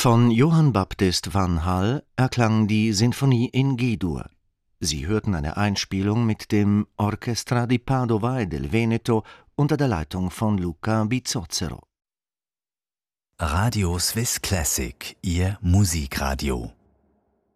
Von Johann Baptist van Hall erklang die Sinfonie in G-Dur. Sie hörten eine Einspielung mit dem Orchestra di Padova e del Veneto unter der Leitung von Luca Bizzozero. Radio Swiss Classic, Ihr Musikradio.